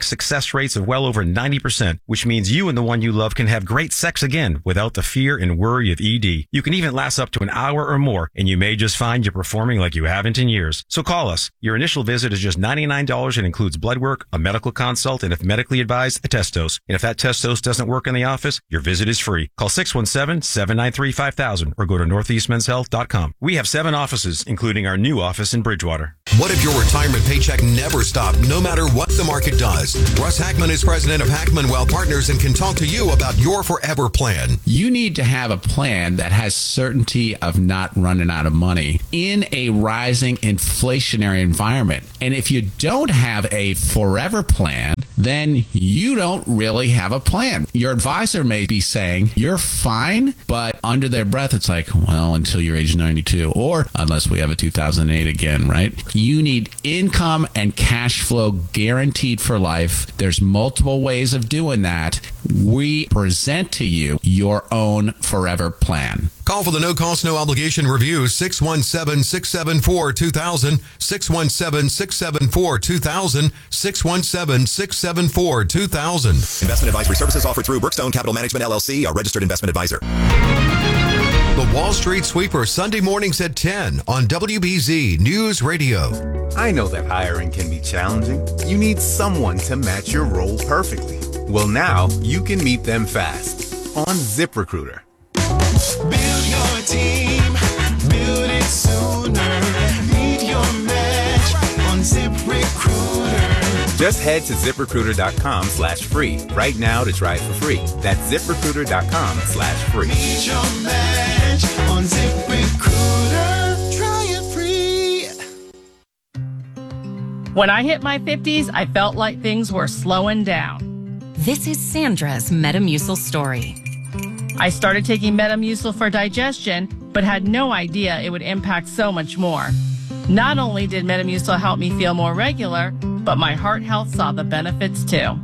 success rates of well over ninety percent, which means you and the one you love can have great sex again without the fear and worry of E D. You can even last up to an hour or more, and you may just find you're performing like you haven't in years. So call us. Your initial visit is just ninety-nine dollars and includes blood work, a medical consult, and if medically advised, a test dose. And if that test dose doesn't work in the office, your visit is free. Call six one seven, seven nine three, five thousand or go to northeast men's health dot com. We have seven offices, including our new office in Bridgewater. What if your retirement paycheck never stopped, no matter what the market does? Russ Hackman is president of Hackman Wealth Partners and can talk to you about your forever plan. You need to have a plan that has certainty of not running out of money in a rising inflationary environment. And if you don't have a forever plan, then you don't really have a plan. Your advisor may be saying, you're fine, but under their breath, it's like, well, until you're age ninety-two, or unless we have a two thousand eight again, right? You need income and cash flow guaranteed for life. There's multiple ways of doing that. We present to you your own forever plan. Call for the no-cost, no-obligation review, six one seven, six seven four, two thousand, six one seven, six seven four, two thousand, six one seven, six seven four, two thousand. Investment advisory services offered through Brookstone Capital Management, L L C, a registered investment advisor. The Wall Street Sweeper, Sunday mornings at ten on W B Z News Radio. I know that hiring can be challenging. You need someone to match your role perfectly. Well, now you can meet them fast on ZipRecruiter. Build your team, build it sooner. Meet your match on ZipRecruiter. Just head to ZipRecruiter.com slash free right now to try it for free. That's ZipRecruiter.com slash free. Meet your match on ZipRecruiter. Try it free. When I hit my fifties, I felt like things were slowing down. This is Sandra's Metamucil story. I started taking Metamucil for digestion, but had no idea it would impact so much more. Not only did Metamucil help me feel more regular, but my heart health saw the benefits too.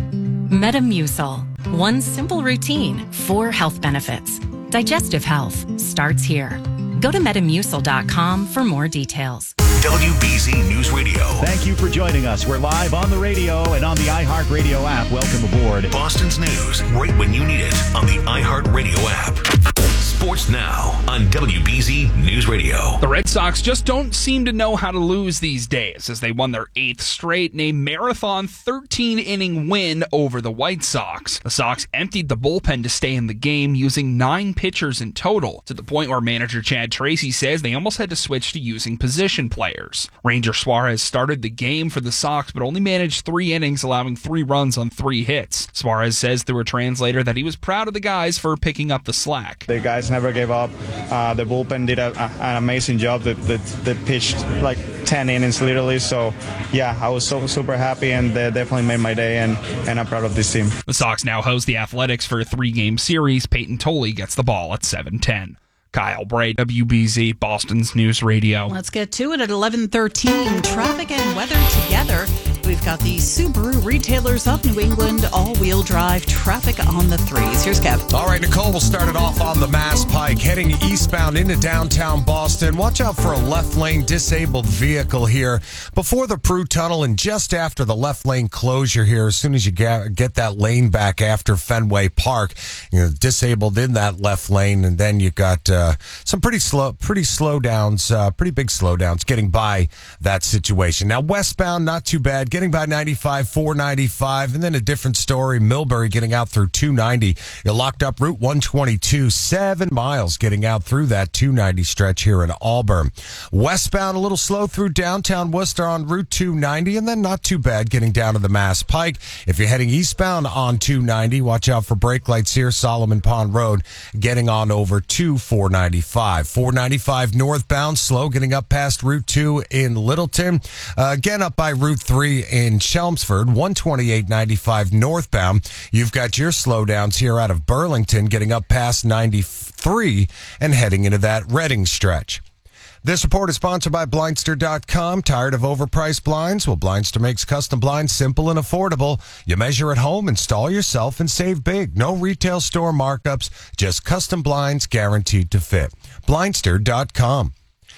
Metamucil. One simple routine, four health benefits. Digestive health starts here. Go to metamucil dot com for more details. W B Z News Radio. Thank you for joining us. We're live on the radio and on the iHeartRadio app. Welcome aboard. Boston's news right when you need it on the iHeartRadio app. Sports now on W B Z News Radio. The Red Sox just don't seem to know how to lose these days as they won their eighth straight in a marathon thirteen-inning win over the White Sox. The Sox emptied the bullpen to stay in the game using nine pitchers in total, to the point where manager Chad Tracy says they almost had to switch to using position players. Ranger Suarez started the game for the Sox but only managed three innings, allowing three runs on three hits. Suarez says through a translator that he was proud of the guys for picking up the slack. The guys never gave up. Uh, the bullpen did a, a, an amazing job. They, they, they pitched like ten innings literally. So, yeah, I was so super happy, and they definitely made my day, and, and I'm proud of this team. The Sox now host the Athletics for a three-game series. Peyton Tolley gets the ball at seven ten. Kyle Bray, W B Z, Boston's News Radio. Let's get to it at eleven thirteen. Traffic and weather together. We've got the Subaru retailers of New England, all-wheel drive traffic on the threes. Here's Kev. All right, Nicole, we'll start it off on the Mass Pike, heading eastbound into downtown Boston. Watch out for a left lane disabled vehicle here before the Prue Tunnel and just after the left lane closure here. As soon as you get, get that lane back after Fenway Park, you know, disabled in that left lane, and then you got uh, some pretty slow, pretty slow downs, uh, pretty big slowdowns getting by that situation. Now westbound, not too bad. Getting by ninety-five, four ninety-five, and then a different story. Millbury getting out through two ninety. You locked up Route one twenty-two, seven miles getting out through that two ninety stretch here in Auburn. Westbound, a little slow through downtown Worcester on Route two ninety, and then not too bad getting down to the Mass Pike. If you're heading eastbound on two ninety, watch out for brake lights here, Solomon Pond Road, getting on over to four ninety-five. four ninety-five northbound, slow getting up past Route two in Littleton. Uh, again, up by Route three in Chelmsford, one twenty-eight ninety-five northbound. You've got your slowdowns here out of Burlington, getting up past ninety-three and heading into that Reading stretch. This report is sponsored by Blindster dot com. Tired of overpriced blinds? Well, Blindster makes custom blinds simple and affordable. You measure at home, install yourself, and save big. No retail store markups, just custom blinds guaranteed to fit. Blindster dot com.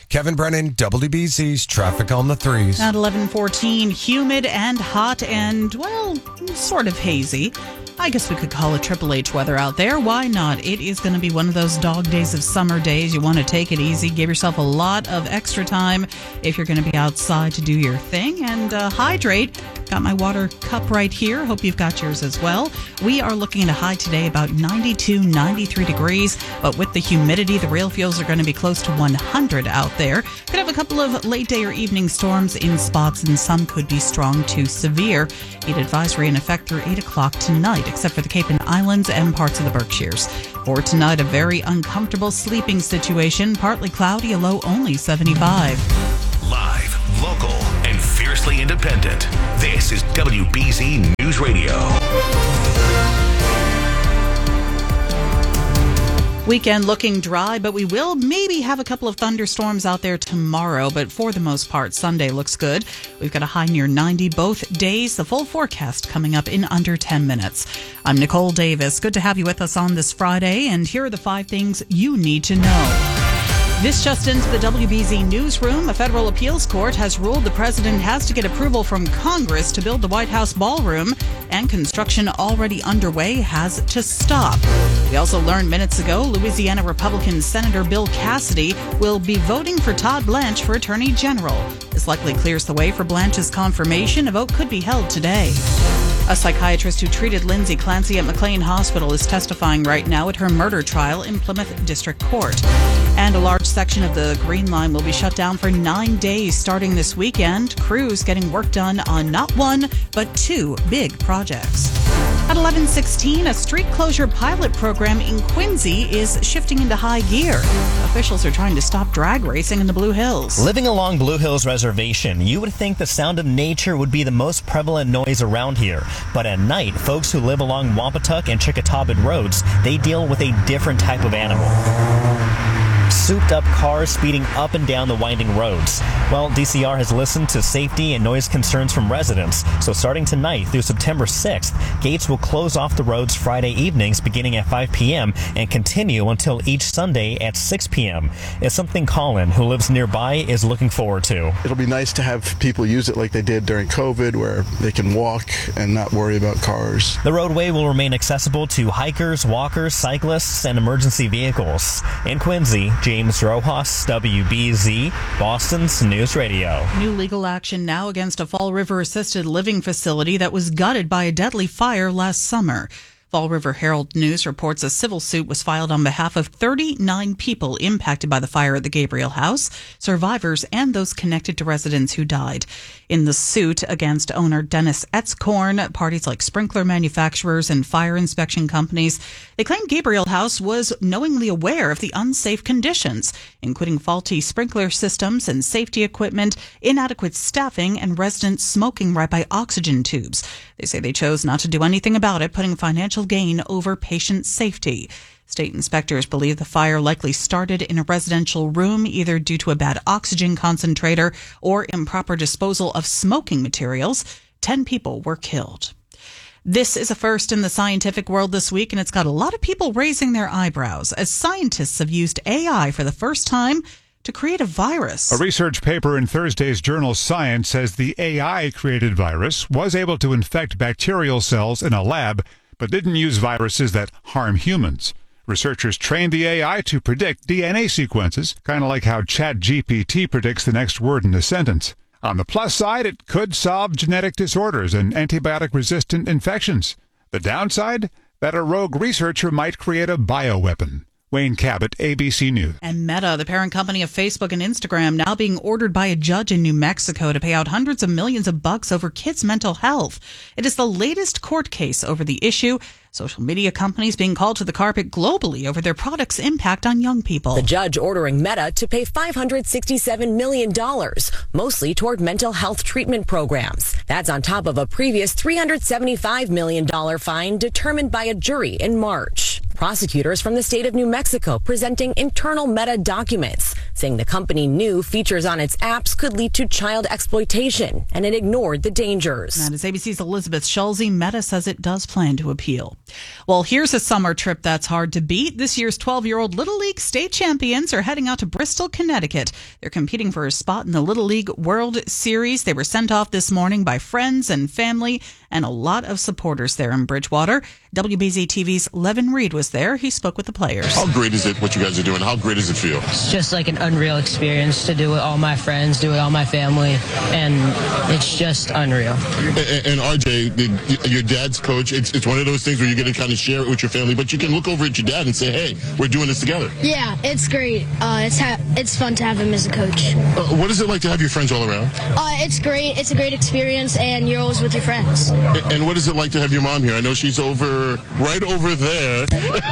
Kevin Brennan, W B Z's traffic on the threes. At eleven fourteen, humid and hot and, well, sort of hazy. I guess we could call it Triple H weather out there. Why not? It is going to be one of those dog days of summer days. You want to take it easy. Give yourself a lot of extra time if you're going to be outside to do your thing. And uh, hydrate. Got my water cup right here. Hope you've got yours as well. We are looking at a high today about ninety-two, ninety-three degrees. But with the humidity, the real feels are going to be close to one hundred out there. Could have a couple of late day or evening storms in spots, and some could be strong to severe. Heat advisory in effect through eight o'clock tonight, except for the Cape and Islands and parts of the Berkshires. For tonight, a very uncomfortable sleeping situation. Partly cloudy, a low only seventy-five. Live, local, and fiercely independent. This is W B Z News Radio. Weekend looking dry, but we will maybe have a couple of thunderstorms out there tomorrow. But for the most part, Sunday looks good. We've got a high near ninety both days. The full forecast coming up in under ten minutes. I'm Nicole Davis. Good to have you with us on this Friday. And here are the five things you need to know. This just into the W B Z newsroom. A federal appeals court has ruled the president has to get approval from Congress to build the White House ballroom, and construction already underway has to stop. We also learned minutes ago Louisiana Republican Senator Bill Cassidy will be voting for Todd Blanche for Attorney General. This likely clears the way for Blanche's confirmation. A vote could be held today. A psychiatrist who treated Lindsay Clancy at McLean Hospital is testifying right now at her murder trial in Plymouth District Court. And a large section of the Green Line will be shut down for nine days starting this weekend. Crews getting work done on not one, but two big projects. At eleven sixteen, a street closure pilot program in Quincy is shifting into high gear. Officials are trying to stop drag racing in the Blue Hills. Living along Blue Hills Reservation, you would think the sound of nature would be the most prevalent noise around here. But at night, folks who live along Wampatuck and Chickatawbit roads, they deal with a different type of animal. Souped-up cars speeding up and down the winding roads. Well, D C R has listened to safety and noise concerns from residents, so starting tonight through September sixth, gates will close off the roads Friday evenings beginning at five p.m. and continue until each Sunday at six p.m. It's something Colin, who lives nearby, is looking forward to. It'll be nice to have people use it like they did during COVID, where they can walk and not worry about cars. The roadway will remain accessible to hikers, walkers, cyclists, and emergency vehicles. In Quincy, James Rojas, W B Z, Boston's News Radio. New legal action now against a Fall River assisted living facility that was gutted by a deadly fire last summer. Fall River Herald News reports a civil suit was filed on behalf of thirty-nine people impacted by the fire at the Gabriel House, survivors, and those connected to residents who died. In the suit against owner Dennis Etzkorn, parties like sprinkler manufacturers and fire inspection companies, they claim Gabriel House was knowingly aware of the unsafe conditions, including faulty sprinkler systems and safety equipment, inadequate staffing, and residents smoking right by oxygen tubes. They say they chose not to do anything about it, putting financial gain over patient safety. State inspectors believe the fire likely started in a residential room, either due to a bad oxygen concentrator or improper disposal of smoking materials. Ten people were killed. This is a first in the scientific world this week, and it's got a lot of people raising their eyebrows as scientists have used A I for the first time to create a virus. A research paper in Thursday's journal Science says the A I-created virus was able to infect bacterial cells in a lab, but didn't use viruses that harm humans. Researchers trained the A I to predict D N A sequences, kind of like how ChatGPT predicts the next word in a sentence. On the plus side, it could solve genetic disorders and antibiotic-resistant infections. The downside? That a rogue researcher might create a bioweapon. Wayne Cabot, A B C News. And Meta, the parent company of Facebook and Instagram, now being ordered by a judge in New Mexico to pay out hundreds of millions of bucks over kids' mental health. It is the latest court case over the issue. Social media companies being called to the carpet globally over their products' impact on young people. The judge ordering Meta to pay five hundred sixty-seven million dollars, mostly toward mental health treatment programs. That's on top of a previous three hundred seventy-five million dollars fine determined by a jury in March. Prosecutors from the state of New Mexico presenting internal Meta documents saying the company knew features on its apps could lead to child exploitation, and it ignored the dangers. That is A B C's Elizabeth Schulze. Meta says it does plan to appeal. Well, here's a summer trip that's hard to beat. This year's twelve-year-old Little League state champions are heading out to Bristol, Connecticut. They're competing for a spot in the Little League World Series. They were sent off this morning by friends and family and a lot of supporters there in Bridgewater. W B Z T V's Levin Reed was there. He spoke with the players. How great is it what you guys are doing? How great does it feel? It's just like an unreal experience to do with all my friends, do with all my family, and it's just unreal. And, and R J, the, your dad's coach, it's, it's one of those things where you get to kind of share it with your family, but you can look over at your dad and say, hey, we're doing this together. Yeah, it's great. Uh, it's ha- it's fun to have him as a coach. Uh, what is it like to have your friends all around? Uh, it's great. It's a great experience, and you're always with your friends. And, and what is it like to have your mom here? I know she's over, right over there.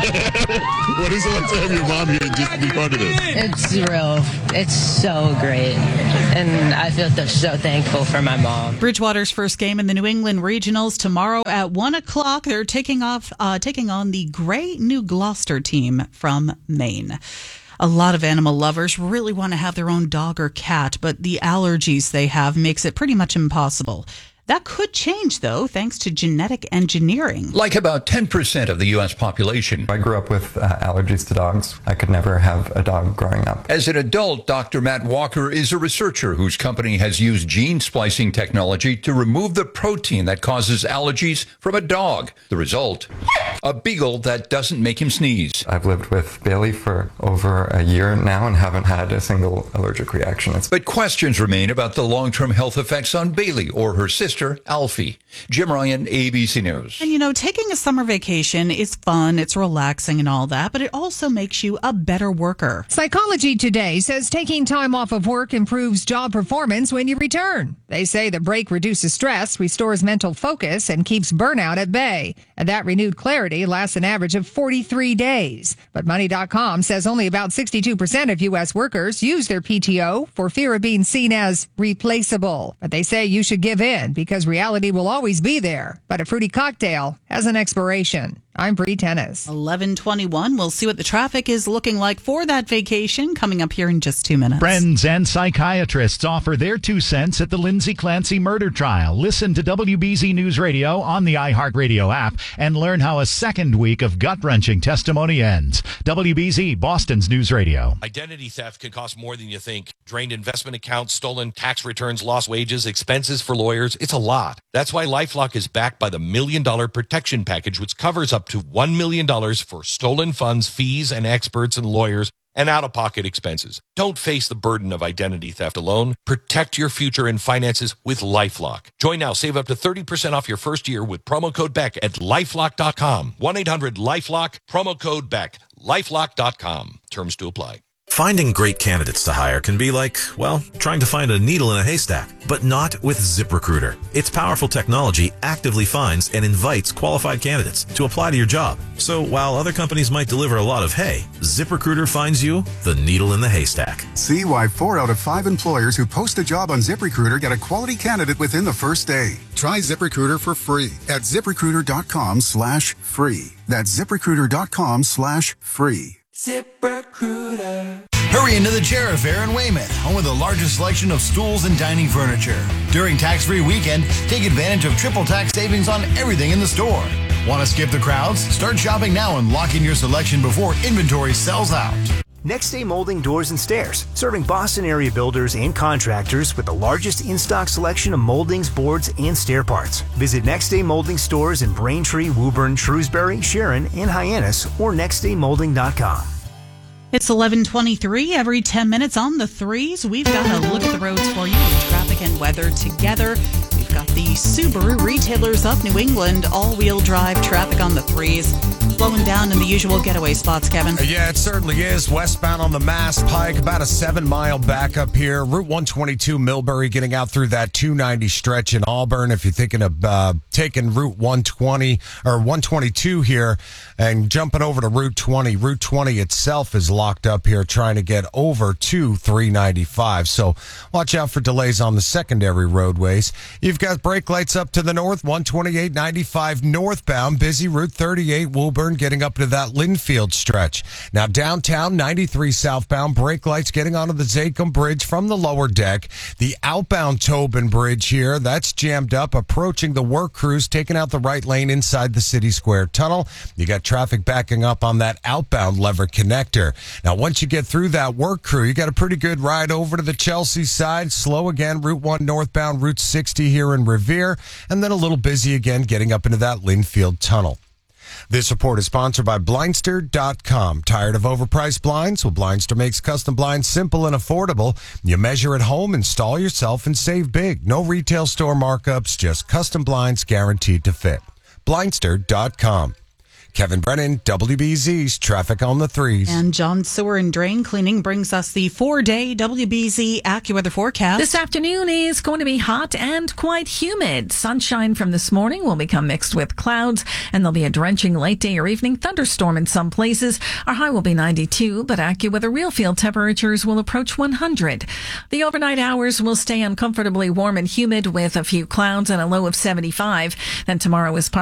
What is it like to have your mom here and just be part of this? It's real. It's so great, and I feel th- so thankful for my mom. Bridgewater's first game in the New England Regionals tomorrow at one o'clock. They're taking off, uh, taking on the Gray New Gloucester team from Maine. A lot of animal lovers really want to have their own dog or cat, but the allergies they have makes it pretty much impossible. That could change, though, thanks to genetic engineering. Like about ten percent of the U S population. I grew up with uh, allergies to dogs. I could never have a dog growing up. As an adult, Doctor Matt Walker is a researcher whose company has used gene splicing technology to remove the protein that causes allergies from a dog. The result? A beagle that doesn't make him sneeze. I've lived with Bailey for over a year now and haven't had a single allergic reaction. It's- but questions remain about the long-term health effects on Bailey or her sister, Alfie. Jim Ryan, A B C News. And you know, taking a summer vacation is fun, it's relaxing and all that, but it also makes you a better worker. Psychology Today says taking time off of work improves job performance when you return. They say the break reduces stress, restores mental focus, and keeps burnout at bay. And that renewed clarity lasts an average of forty-three days. But Money dot com says only about sixty-two percent of U S workers use their P T O for fear of being seen as replaceable. But they say you should give in because reality will always be there. But a fruity cocktail has an expiration. I'm Bree Tennis. eleven twenty-one. We'll see what the traffic is looking like for that vacation coming up here in just two minutes. Friends and psychiatrists offer their two cents at the Lindsay Clancy murder trial. Listen to W B Z News Radio on the iHeartRadio app and learn how a second week of gut-wrenching testimony ends. W B Z, Boston's News Radio. Identity theft can cost more than you think. Drained investment accounts, stolen tax returns, lost wages, expenses for lawyers. It's a lot. That's why LifeLock is backed by the Million Dollar Protection Package, which covers up to one million dollars for stolen funds, fees, and experts and lawyers, and out-of-pocket expenses. Don't face the burden of identity theft alone. Protect your future and finances with LifeLock. Join now. Save up to thirty percent off your first year with promo code Beck at lifelock dot com. one eight hundred lifelock, promo code Beck, lifelock dot com. Terms to apply. Finding great candidates to hire can be like, well, trying to find a needle in a haystack, but not with ZipRecruiter. Its powerful technology actively finds and invites qualified candidates to apply to your job. So while other companies might deliver a lot of hay, ZipRecruiter finds you the needle in the haystack. See why four out of five employers who post a job on ZipRecruiter get a quality candidate within the first day. Try ZipRecruiter for free at ZipRecruiter.com slash free. That's ZipRecruiter.com slash free. ZipRecruiter. Hurry into the Chair Fair in Weymouth, home of the largest selection of stools and dining furniture. During tax-free weekend, take advantage of triple tax savings on everything in the store. Want to skip the crowds? Start shopping now and lock in your selection before inventory sells out. Next Day Molding Doors and Stairs, serving Boston area builders and contractors with the largest in-stock selection of moldings, boards, and stair parts. Visit Next Day Molding stores in Braintree, Woburn, Shrewsbury, Sharon, and Hyannis, or next day molding dot com. It's eleven twenty-three. Every ten minutes on the threes, we've got a look at the roads for you. Traffic and weather together. We've got the Subaru retailers of New England, all-wheel drive traffic on the threes. Slowing down in the usual getaway spots, Kevin. Yeah, it certainly is. Westbound on the Mass Pike, about a seven-mile backup here. Route one twenty-two, Millbury, getting out through that two ninety stretch in Auburn. If you're thinking of uh, taking Route one twenty or one twenty-two here and jumping over to Route twenty, Route twenty itself is locked up here trying to get over to three ninety-five. So watch out for delays on the secondary roadways. You've got brake lights up to the north, one twenty-eight ninety-five northbound, busy Route thirty-eight, Woburn Woburn, getting up to that Linfield stretch. Now downtown, ninety-three southbound, brake lights getting onto the Zachem Bridge from the lower deck. The outbound Tobin Bridge here, that's jammed up, approaching the work crews, taking out the right lane inside the City Square Tunnel. You got traffic backing up on that outbound Lever connector. Now, once you get through that work crew, you got a pretty good ride over to the Chelsea side. Slow again, Route one northbound, Route sixty here in Revere, and then a little busy again getting up into that Linfield Tunnel. This report is sponsored by Blindster dot com. Tired of overpriced blinds? Well, Blindster makes custom blinds simple and affordable. You measure at home, install yourself, and save big. No retail store markups, just custom blinds guaranteed to fit. Blindster dot com. Kevin Brennan, W B Z's Traffic on the Threes. And John Sewer and Drain Cleaning brings us the four-day W B Z AccuWeather forecast. This afternoon is going to be hot and quite humid. Sunshine from this morning will become mixed with clouds, and there'll be a drenching late day or evening thunderstorm in some places. Our high will be ninety-two, but AccuWeather real field temperatures will approach one hundred. The overnight hours will stay uncomfortably warm and humid with a few clouds and a low of seventy-five. Then tomorrow is